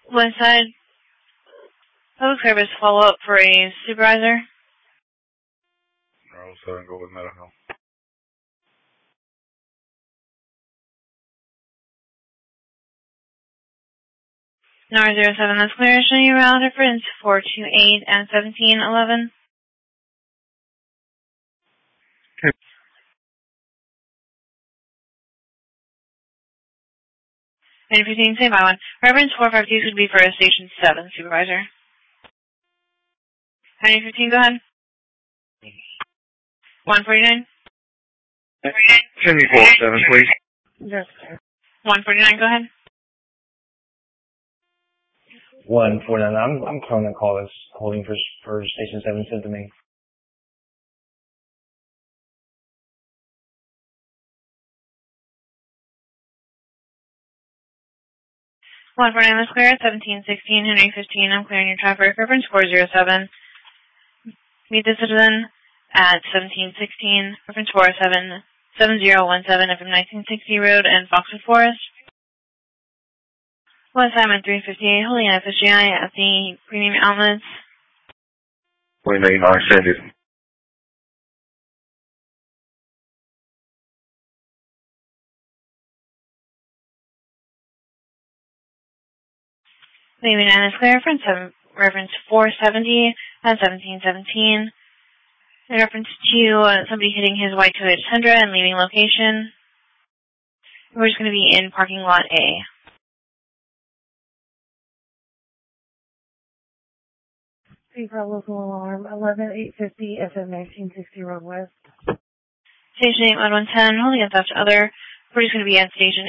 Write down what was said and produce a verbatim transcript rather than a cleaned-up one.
One side. Public service follow-up for a supervisor. I'll seven, go with medical. Number zero seven, that's clear. Showing you route difference four two eight and seventeen eleven. Okay. And fifteen, same by one. Reference four five two would be for station seven, supervisor. Honey fifteen, go ahead. one forty-nine. Send me four seven, please. Yes, sir. one forty-nine, go ahead. one forty-nine. I'm I'm calling that call is holding for for station seven sent to me. one forty-nine, that's clear. seventeen sixteen, Henry fifteen, I'm clearing your traffic. Reference four zero seven. Meet the citizen at seventeen sixteen. Reference four seven seven zero one seven F M nineteen sixty Road and Foxwood Forest. West Simon three fifty-eight, holding F S G I at the premium outlets. twenty-nine, I send it. Maybe nine is clear. Reference, seven, reference four seventy and seventeen seventeen. In reference to uh, somebody hitting his white Toyota Tundra and leaving location. We're just going to be in parking lot A. Fever local alarm, eleven eight fifty F M nineteen sixty Road West. Station eight one one ten, holding a theft other. We're just going to be at station